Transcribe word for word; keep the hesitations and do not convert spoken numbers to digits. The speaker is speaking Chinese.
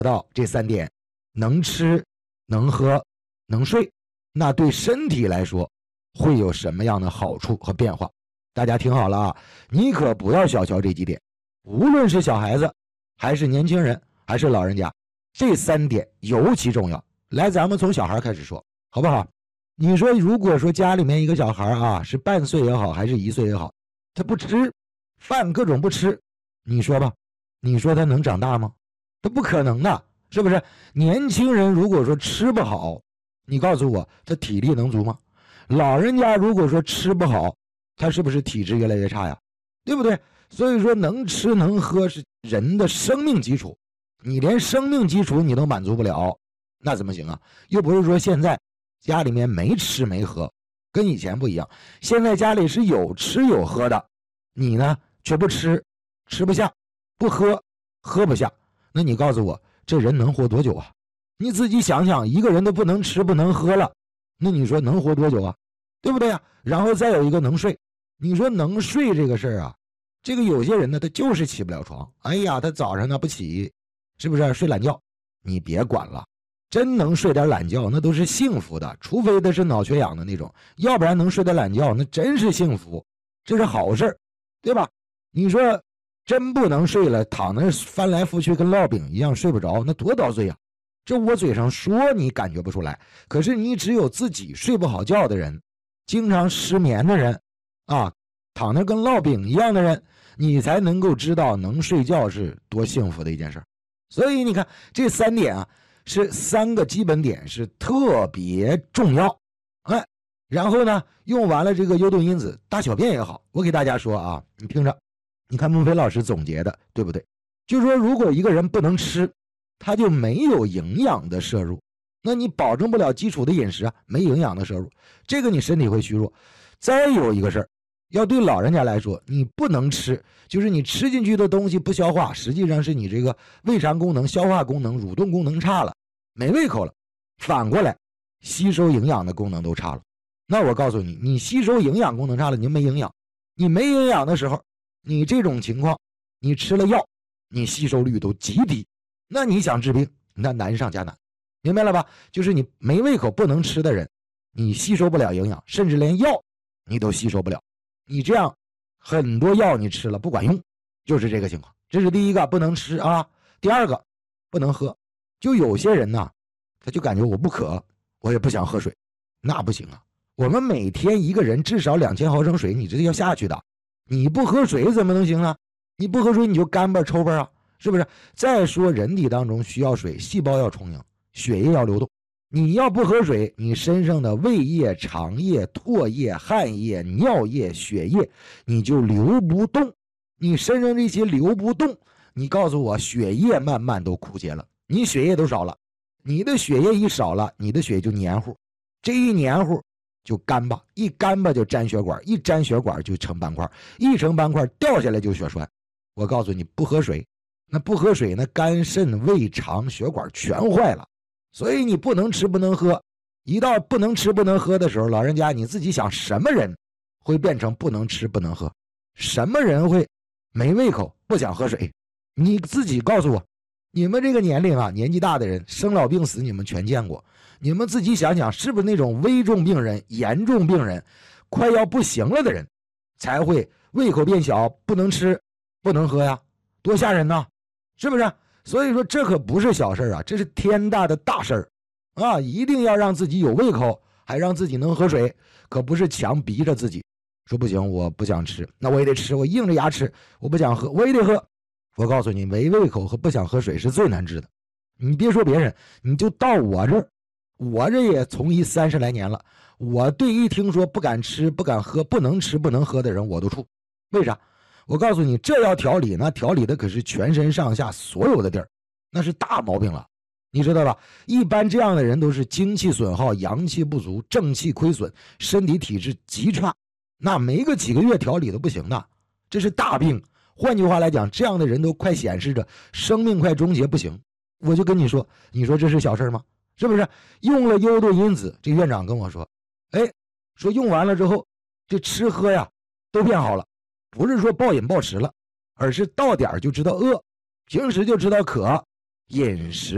到这三点，能吃能喝能睡，那对身体来说会有什么样的好处和变化？大家听好了啊，你可不要小瞧这几点，无论是小孩子还是年轻人还是老人家，这三点尤其重要。来，咱们从小孩开始说好不好？你说如果说家里面一个小孩啊，是半岁也好还是一岁也好，他不吃饭，各种不吃，你说吧，你说他能长大吗？他不可能的，是不是？年轻人如果说吃不好，你告诉我他体力能足吗？老人家如果说吃不好，他是不是体质越来越差呀？对不对？所以说能吃能喝是人的生命基础，你连生命基础你都满足不了，那怎么行啊？又不是说现在家里面没吃没喝，跟以前不一样，现在家里是有吃有喝的，你呢却不吃，吃不下，不喝，喝不下，那你告诉我这人能活多久啊？你自己想想，一个人都不能吃不能喝了，那你说能活多久啊？对不对啊？然后再有一个能睡，你说能睡这个事儿啊，这个有些人呢他就是起不了床，哎呀他早上呢不起，是不是睡懒觉？你别管了，真能睡点懒觉那都是幸福的，除非他是脑缺氧的那种，要不然能睡点懒觉那真是幸福，这是好事，对吧？你说真不能睡了，躺那翻来覆去跟烙饼一样睡不着，那多遭罪啊！这我嘴上说你感觉不出来，可是你只有自己睡不好觉的人，经常失眠的人啊，躺那跟烙饼一样的人，你才能够知道能睡觉是多幸福的一件事。所以你看这三点啊，是三个基本点，是特别重要。哎，然后呢，用完了这个优动因子，大小便也好，我给大家说啊，你听着，你看孟非老师总结的对不对？就是说如果一个人不能吃，他就没有营养的摄入，那你保证不了基础的饮食啊，没营养的摄入，这个你身体会虚弱。再有一个事儿，要对老人家来说，你不能吃，就是你吃进去的东西不消化，实际上是你这个胃肠功能、消化功能、蠕动功能差了，没胃口了，反过来吸收营养的功能都差了。那我告诉你，你吸收营养功能差了，你没营养，你没营养的时候，你这种情况，你吃了药，你吸收率都极低，那你想治病，那难上加难，明白了吧？就是你没胃口不能吃的人，你吸收不了营养，甚至连药你都吸收不了，你这样很多药你吃了不管用，就是这个情况。这是第一个，不能吃啊。第二个，不能喝。就有些人呢，他就感觉我不渴，我也不想喝水，那不行啊。我们每天一个人至少两千毫升水，你这要下去的，你不喝水怎么能行呢？你不喝水你就干巴抽巴啊，是不是？再说人体当中需要水，细胞要充盈，血液要流动，你要不喝水，你身上的胃液、肠液、唾液、汗液、尿液、血液你就流不动，你身上这些流不动，你告诉我血液慢慢都枯竭了，你血液都少了，你的血液一少了，你的血就黏糊，这一黏糊就干巴，一干巴就粘血管，一粘血管就成斑块，一成斑块掉下来就血栓。我告诉你，不喝水，那不喝水那肝肾胃肠血管全坏了。所以你不能吃不能喝，一到不能吃不能喝的时候，老人家你自己想，什么人会变成不能吃不能喝？什么人会没胃口不想喝水？你自己告诉我，你们这个年龄啊，年纪大的人生老病死你们全见过，你们自己想想，是不是那种危重病人、严重病人快要不行了的人才会胃口变小，不能吃不能喝呀？多吓人呢，是不是？所以说这可不是小事啊，这是天大的大事儿啊！一定要让自己有胃口，还让自己能喝水，可不是强逼着自己说不行，我不想吃，那我也得吃，我硬着牙吃，我不想喝，我也得喝。我告诉你，没胃口和不想喝水是最难治的。你别说别人，你就到我这儿，我这也从医三十来年了，我对一听说不敢吃、不敢喝、不能吃、不能喝的人，我都怵。为啥？我告诉你，这要调理，那调理的可是全身上下所有的地儿，那是大毛病了，你知道吧？一般这样的人都是精气损耗、阳气不足、正气亏损，身体体质极差，那没个几个月调理都不行的，这是大病。换句话来讲，这样的人都快显示着生命快终结，不行。我就跟你说，你说这是小事吗？是不是？用了优动因子，这院长跟我说，哎，说用完了之后，这吃喝呀都变好了。不是说暴饮暴食了，而是到点就知道饿，平时就知道渴，饮食